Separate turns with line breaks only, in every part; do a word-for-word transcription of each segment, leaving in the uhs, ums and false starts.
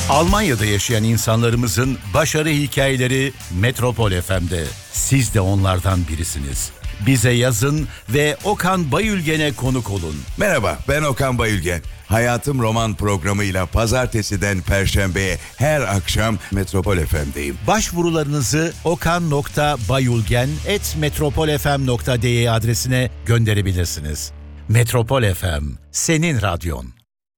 Almanya'da yaşayan insanlarımızın başarı hikayeleri Metropol F M'de. Siz de onlardan birisiniz. Bize yazın ve Okan Bayülgen'e konuk olun.
Merhaba, ben Okan Bayülgen. Hayatım Roman programıyla pazartesiden perşembeye her akşam Metropol F M'deyim.
Başvurularınızı okan nokta bayülgen at metropol f m nokta d e adresine gönderebilirsiniz. Metropol F M, senin radyon.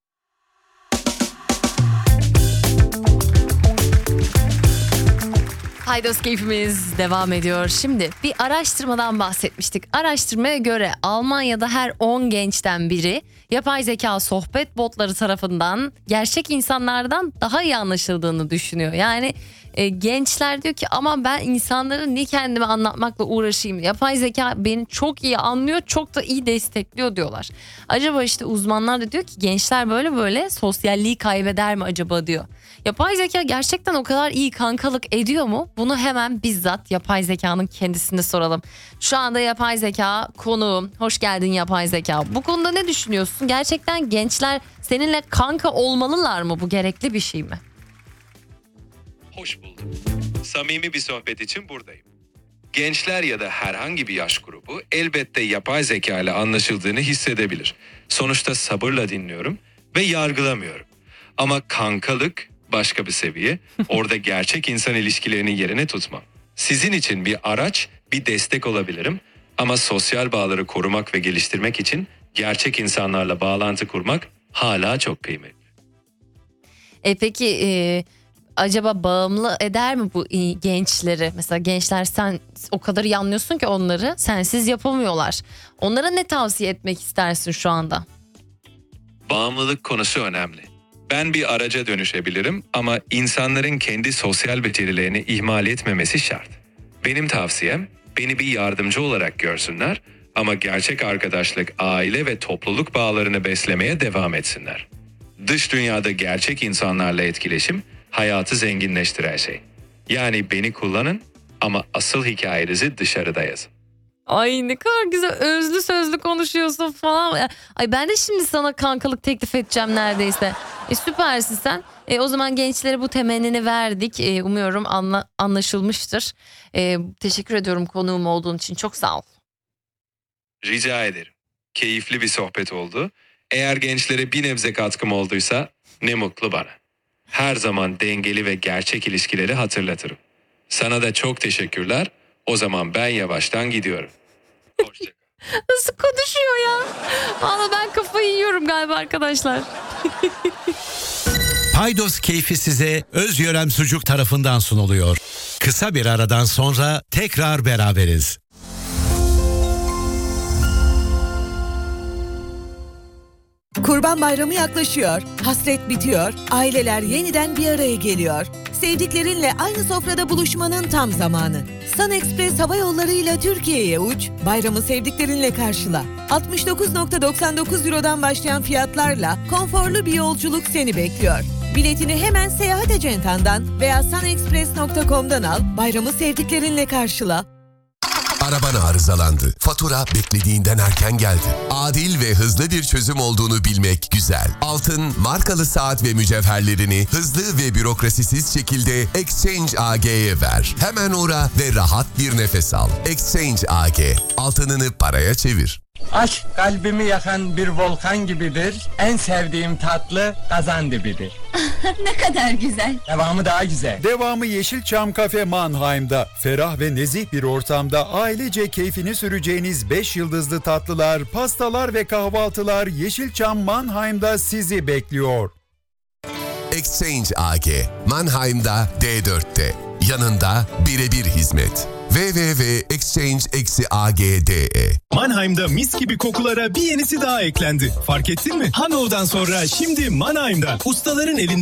Paydos keyfimiz devam ediyor. Şimdi bir araştırmadan bahsetmiştik. Araştırmaya göre Almanya'da her on gençten biri yapay zeka sohbet botları tarafından gerçek insanlardan daha iyi anlaşıldığını düşünüyor. Yani e, gençler diyor ki ama ben insanları niye kendime anlatmakla uğraşayım? Yapay zeka beni çok iyi anlıyor, çok da iyi destekliyor diyorlar. Acaba işte uzmanlar da diyor ki gençler böyle böyle sosyalliği kaybeder mi acaba diyor. Yapay zeka gerçekten o kadar iyi kankalık ediyor mu? Bunu hemen bizzat yapay zekanın kendisine soralım. Şu anda yapay zeka konuğum. Hoş geldin yapay zeka. Bu konuda ne düşünüyorsun? Gerçekten gençler seninle kanka olmalılar mı? Bu gerekli bir şey mi?
Hoş buldum. Samimi bir sohbet için buradayım. Gençler ya da herhangi bir yaş grubu elbette yapay zeka ile anlaşıldığını hissedebilir. Sonuçta sabırla dinliyorum ve yargılamıyorum. Ama kankalık başka bir seviye. Orada gerçek insan ilişkilerini yerine tutmam. Sizin için bir araç, bir destek olabilirim. Ama sosyal bağları korumak ve geliştirmek için gerçek insanlarla bağlantı kurmak hala çok kıymetli.
E peki e, acaba bağımlı eder mi bu e, gençleri? Mesela gençler sen o kadar iyi anlıyorsun ki onları sensiz yapamıyorlar. Onlara ne tavsiye etmek istersin şu anda?
Bağımlılık konusu önemli. Ben bir araca dönüşebilirim ama insanların kendi sosyal becerilerini ihmal etmemesi şart. Benim tavsiyem beni bir yardımcı olarak görsünler ama gerçek arkadaşlık, aile ve topluluk bağlarını beslemeye devam etsinler. Dış dünyada gerçek insanlarla etkileşim hayatı zenginleştiren şey. Yani beni kullanın ama asıl hikayenizi dışarıda yazın.
Ay ne kadar güzel özlü sözlü konuşuyorsun falan. Ay ben de şimdi sana kankalık teklif edeceğim neredeyse. E süpersin sen. E, o zaman gençlere bu temennini verdik. E, umuyorum anla, anlaşılmıştır. E, teşekkür ediyorum konuğum olduğun için. Çok sağ ol.
Rica ederim. Keyifli bir sohbet oldu. Eğer gençlere bir nebze katkım olduysa ne mutlu bana. Her zaman dengeli ve gerçek ilişkileri hatırlatırım. Sana da çok teşekkürler. O zaman ben yavaştan gidiyorum. Hoşçakal.
Nasıl konuşuyor ya? Valla ben kafayı yiyorum galiba arkadaşlar.
Paydos keyfi size Özyörem Sucuk tarafından sunuluyor. Kısa bir aradan sonra tekrar beraberiz.
Kurban Bayramı yaklaşıyor. Hasret bitiyor. Aileler yeniden bir araya geliyor. Sevdiklerinle aynı sofrada buluşmanın tam zamanı. Sun Express Hava Yolları ile Türkiye'ye uç, bayramı sevdiklerinle karşıla. altmış dokuz virgül doksan dokuz Euro'dan başlayan fiyatlarla konforlu bir yolculuk seni bekliyor. Biletini hemen Seyahat Acentan'dan veya sunexpress nokta com'dan al, bayramı sevdiklerinle karşıla.
Araban arızalandı. Fatura beklediğinden erken geldi. Adil ve hızlı bir çözüm olduğunu bilmek güzel. Altın, markalı saat ve mücevherlerini hızlı ve bürokrasisiz şekilde Exchange A G'ye ver. Hemen uğra ve rahat bir nefes al. Exchange A G. Altınını paraya çevir.
Aşk kalbimi yakan bir volkan gibidir. En sevdiğim tatlı kazan dibidir.
Ne kadar güzel.
Devamı daha güzel.
Devamı Yeşilçam Kafe Mannheim'da. Ferah ve nezih bir ortamda ailece keyfini süreceğiniz beş yıldızlı tatlılar, pastalar ve kahvaltılar Yeşilçam Mannheim'da sizi bekliyor.
Exchange A G. Mannheim'da D dörtte. Yanında birebir hizmet. w w w nokta exchange a g nokta d e
Mannheim'da mis gibi kokulara bir yenisi daha eklendi. Fark ettin mi? Hanau'dan sonra şimdi Mannheim'da ustaların elinde